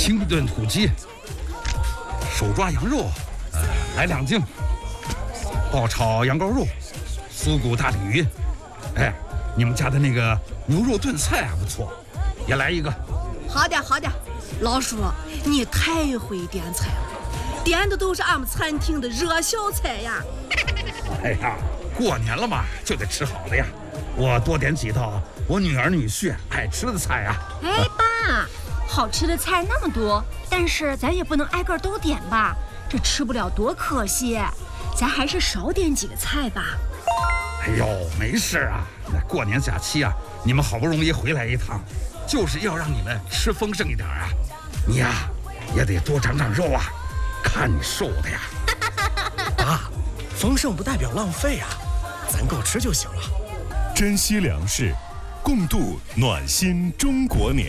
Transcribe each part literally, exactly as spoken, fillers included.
清炖土鸡，手抓羊肉，呃，来两斤；爆炒羊羔肉，酥骨大鲤鱼。哎，你们家的那个牛肉炖菜还不错，也来一个。 好的好的，老叔，你太会点菜了，点的都是俺们餐厅的热销菜呀。 哎呀，过年了嘛，就得吃好的呀。我多点几道我女儿女婿爱吃的菜呀。 哎，爸，好吃的菜那么多，但是咱也不能挨个都点吧，这吃不了多可惜。咱还是少点几个菜吧。 哎呦，没事啊，过年假期啊，你们好不容易回来一趟，就是要让你们吃丰盛一点啊。你呀，也得多长长肉啊，看你瘦的呀。 爸，丰盛不代表浪费啊，咱够吃就行了。 珍惜粮食，共度暖心中国年。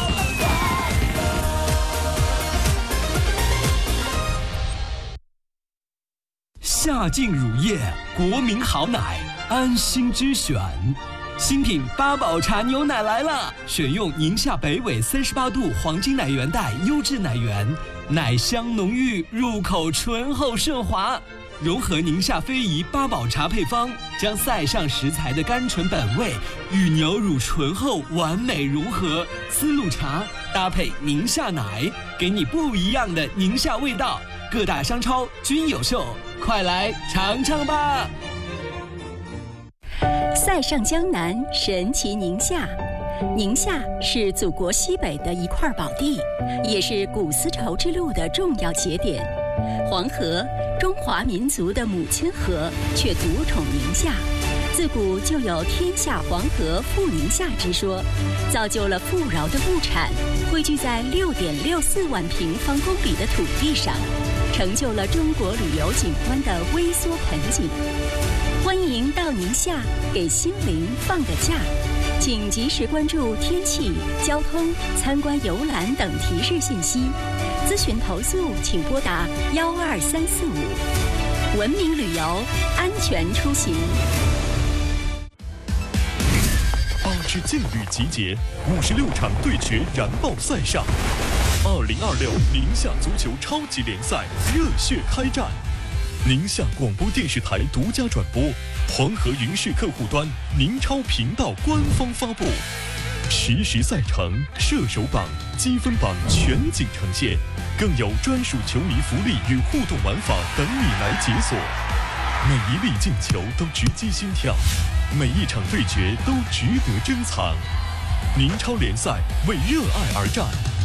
夏净乳业，国民好奶，安心之选。新品八宝茶牛奶来了，选用宁夏北纬三十八度黄金奶源带优质奶源，奶香浓郁，入口醇厚顺滑。融合宁夏非遗八宝茶配方，将塞上食材的甘醇本味与牛乳醇厚完美融合。丝路茶搭配宁夏奶，给你不一样的宁夏味道。各大商超均有售，快来尝尝吧！ 塞上江南，神奇宁夏。宁夏是祖国西北的一块宝地，也是古丝绸之路的重要节点。黄河，中华民族的母亲河，却独宠宁夏。自古就有天下黄河富宁夏之说，造就了富饶的物产汇聚在六点六四万平方公里的土地上，成就了中国旅游景观的微缩盆景。欢迎到宁夏给心灵放个假，请及时关注天气、交通、参观游览等提示信息。咨询投诉请拨打幺二三四五。文明旅游，安全出行。 八支劲旅集结，五十六场对决燃爆赛上。二零二六宁夏足球超级联赛热血开战。宁夏广播电视台独家转播，黄河云视客户端、宁超频道官方发布，实时赛程、射手榜、积分榜全景呈现，更有专属球迷福利与互动玩法等你来解锁。每一粒进球都直击心跳，每一场对决都值得珍藏。宁超联赛为热爱而战，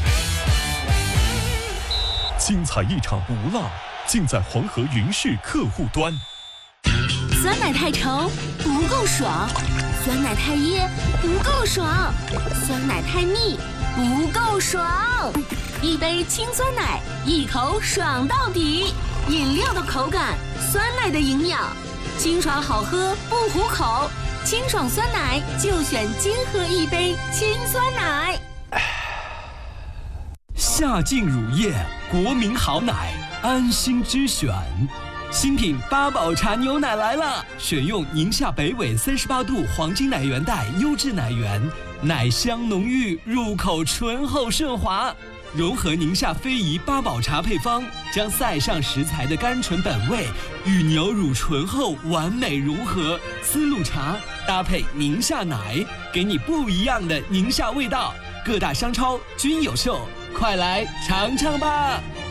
精彩一场不落，尽在黄河云视客户端。 酸奶太稠不够爽，酸奶太噎不够爽，酸奶太腻不够爽。一杯清酸奶，一口爽到底。饮料的口感，酸奶的营养，清爽好喝不糊口。清爽酸奶就选金喝一杯清酸奶。 夏净乳业，国民好奶，安心之选。新品八宝茶牛奶来了，选用宁夏北纬三十八度黄金奶源带优质奶源，奶香浓郁，入口醇厚顺滑。融合宁夏非遗八宝茶配方，将塞上食材的甘醇本味与牛乳醇厚完美融合。丝路茶搭配宁夏奶，给你不一样的宁夏味道。各大商超均有售，快来尝尝吧！